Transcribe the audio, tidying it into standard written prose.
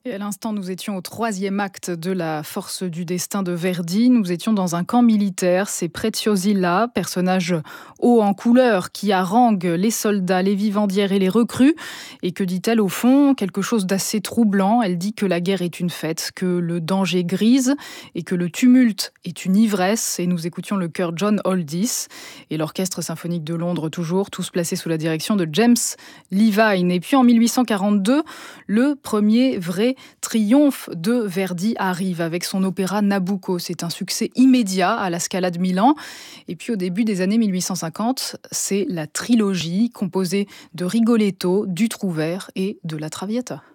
Et à l'instant, nous étions au troisième acte de La Force du destin de Verdi. Nous étions dans un camp militaire. C'est Preziosilla, personnage haut en couleur, qui harangue les soldats, les vivandières et les recrues. Et que dit-elle au fond? Quelque chose d'assez troublant. Elle dit que la guerre est une fête, que le danger grise et que le tumulte est une ivresse. Et nous écoutions le chœur John Aldis et l'Orchestre symphonique de Londres, toujours, tous placés sous la direction de James Levine. Et puis en 1842, le premier vrai triomphe de Verdi arrive avec son opéra Nabucco. C'est un succès immédiat à la Scala de Milan. Et puis au début des années 1850, c'est la trilogie composée de Rigoletto, du Trouvère et de la Traviata.